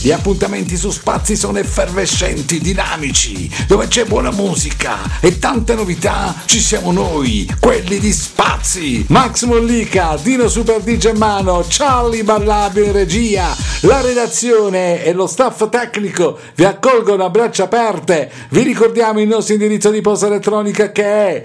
Gli appuntamenti su Spazi sono effervescenti, dinamici, dove c'è buona musica e tante novità. Ci siamo noi, quelli di Spazi. Max Mollica, Dino Super D Germano, Charlie Ballabio in regia, la redazione e lo staff tecnico vi accolgono a braccia aperte. Vi ricordiamo il nostro indirizzo di posta elettronica che è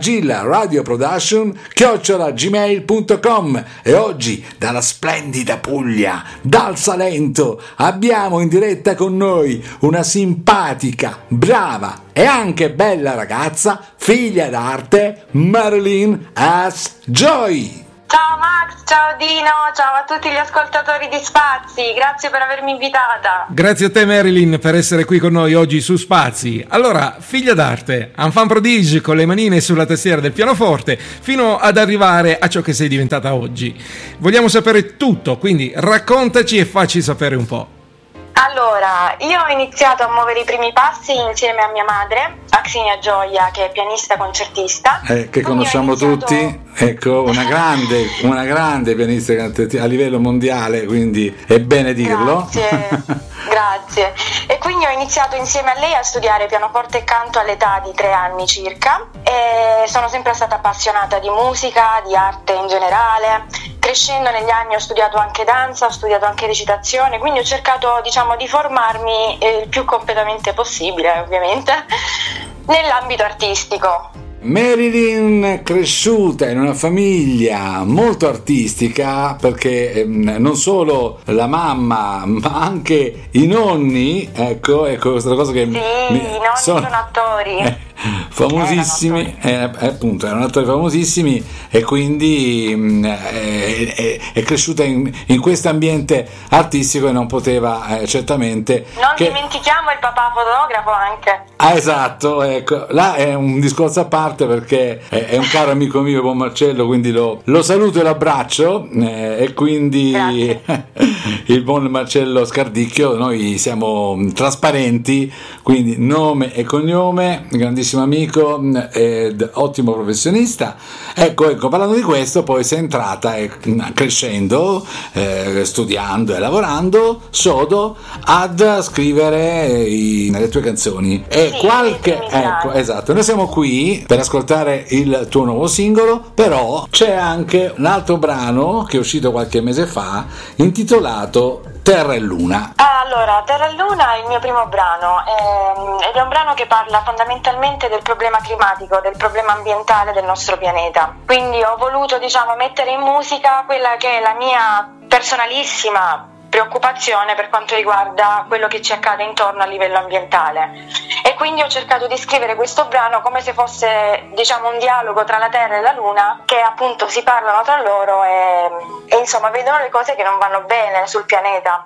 magillaradioproduction@gmail.com. E oggi dalla splendida Puglia, dal Salento, abbiamo in diretta con noi una simpatica, brava e anche bella ragazza, figlia d'arte, Marilyn S. Joy. Ciao Max, ciao Dino, ciao a tutti gli ascoltatori di Spazi, grazie per avermi invitata. Grazie a te Marilyn per essere qui con noi oggi su Spazi. Allora, figlia d'arte, enfant prodige con le manine sulla tastiera del pianoforte fino ad arrivare a ciò che sei diventata oggi. Vogliamo sapere tutto, quindi raccontaci e facci sapere un po'. Allora, io ho iniziato a muovere i primi passi insieme a mia madre, Axinia Gioia, che è pianista concertista. Che conosciamo tutti, ecco, una grande pianista a livello mondiale, quindi è bene dirlo. Grazie. E quindi ho iniziato insieme a lei a studiare pianoforte e canto all'età di 3 anni circa e sono sempre stata appassionata di musica, di arte in generale. Crescendo negli anni ho studiato anche danza, ho studiato anche recitazione, quindi ho cercato, di formarmi il più completamente possibile, ovviamente, nell'ambito artistico. Marilyn cresciuta in una famiglia molto artistica, perché non solo la mamma ma anche i nonni, ecco questa cosa che i nonni sono attori. Famosissimi, appunto erano attori famosissimi, e quindi è cresciuta in questo ambiente artistico e non poteva certamente dimentichiamo il papà fotografo anche. Esatto, ecco, là è un discorso a parte perché è un caro amico mio, buon Marcello, quindi lo saluto e lo abbraccio, e quindi il buon Marcello Scardicchio, noi siamo trasparenti, quindi nome e cognome, grandissimo amico ed ottimo professionista. Ecco, parlando di questo, poi sei entrata crescendo, studiando e lavorando sodo ad scrivere le tue canzoni. Esatto, noi siamo qui per ascoltare il tuo nuovo singolo, però c'è anche un altro brano che è uscito qualche mese fa intitolato Terra e Luna. Allora, Terra e Luna è il mio primo brano ed è un brano che parla fondamentalmente del problema climatico, del problema ambientale del nostro pianeta. Quindi ho voluto, mettere in musica quella che è la mia personalissima preoccupazione per quanto riguarda quello che ci accade intorno a livello ambientale, e quindi ho cercato di scrivere questo brano come se fosse un dialogo tra la Terra e la Luna, che appunto si parlano tra loro e insomma vedono le cose che non vanno bene sul pianeta.